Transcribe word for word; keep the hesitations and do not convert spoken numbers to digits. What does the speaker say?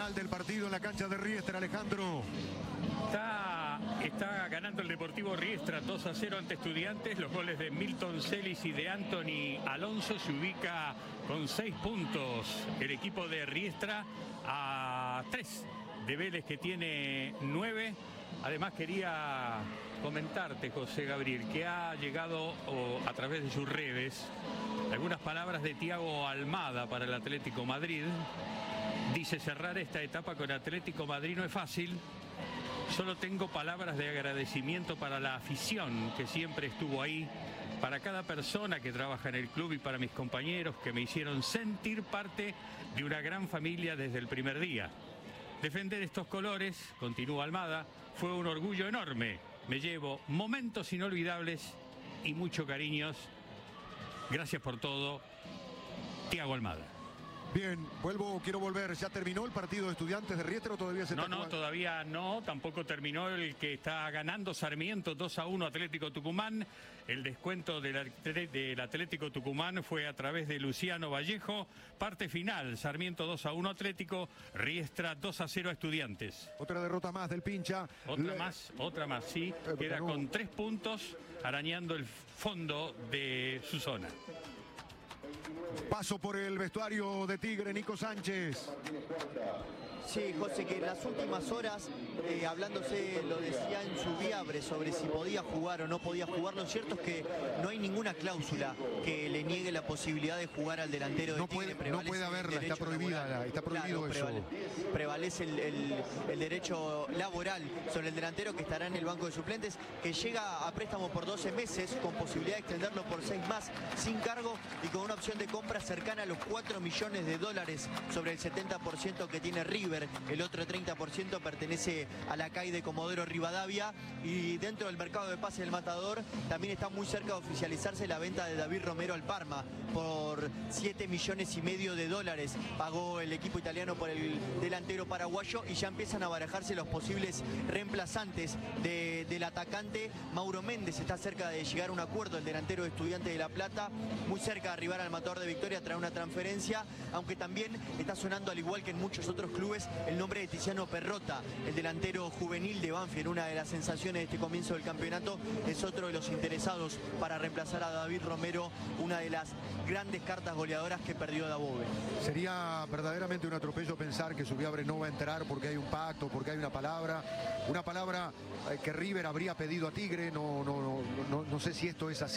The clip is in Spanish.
final del partido en la cancha de Riestra, Alejandro. Está, está ganando el Deportivo Riestra dos a cero ante Estudiantes. Los goles de Milton Celis y de Anthony Alonso. Se ubica con seis puntos el equipo de Riestra a tres de Vélez, que tiene nueve. Además quería comentarte, José Gabriel, que ha llegado oh, a través de sus redes algunas palabras de Thiago Almada para el Atlético Madrid. Dice: cerrar esta etapa con Atlético Madrid no es fácil. Solo tengo palabras de agradecimiento para la afición que siempre estuvo ahí, para cada persona que trabaja en el club y para mis compañeros que me hicieron sentir parte de una gran familia desde el primer día. Defender estos colores, continúa Almada, fue un orgullo enorme. Me llevo momentos inolvidables y mucho cariños. Gracias por todo, Thiago Almada. Bien, vuelvo, quiero volver. ¿Ya terminó el partido de Estudiantes de Riestra o todavía se No, está no, jugando? todavía no. Tampoco terminó el que está ganando Sarmiento dos a uno Atlético Tucumán. El descuento del, del Atlético Tucumán fue a través de Luciano Vallejo. Parte final, Sarmiento dos a uno Atlético, Riestra dos a cero a Estudiantes. Otra derrota más del Pincha. Otra Le... más, otra más, sí. Eh, Queda no. con tres puntos, arañando el fondo de su zona. Paso por el vestuario de Tigre, Nico Sánchez. Sí, José, que en las últimas horas, eh, hablándose, lo decía en su viabre, sobre si podía jugar o no podía jugar, lo cierto es que no hay ninguna cláusula que le niegue la posibilidad de jugar al delantero de No Tigre. puede, no puede haberla, está prohibida, laboral. está prohibido claro, eso. Prevale, prevalece el, el, el derecho laboral sobre el delantero, que estará en el banco de suplentes, que llega a préstamo por doce meses, con posibilidad de extenderlo por seis más, sin cargo y con una opción de compra cercana a los cuatro millones de dólares sobre el setenta por ciento que tiene River. El otro treinta por ciento pertenece a la C A I de Comodoro Rivadavia, y dentro del mercado de pases del Matador también está muy cerca de oficializarse la venta de David Romero al Parma por siete millones y medio de dólares. Pagó el equipo italiano por el delantero paraguayo, y ya empiezan a barajarse los posibles reemplazantes de, del atacante. Mauro Méndez está cerca de llegar a un acuerdo, el delantero de Estudiantes de La Plata, muy cerca de arribar al Matador de Victoria tras una transferencia, aunque también está sonando, al igual que en muchos otros clubes, el nombre de Tiziano Perrotta, el delantero juvenil de Banfield, una de las sensaciones de este comienzo del campeonato. Es otro de los interesados para reemplazar a David Romero, una de las grandes cartas goleadoras que perdió Dabove. Sería verdaderamente un atropello pensar que Subiabre no va a entrar porque hay un pacto, porque hay una palabra, una palabra eh, que River habría pedido a Tigre. No, no, no, no, no sé si esto es así.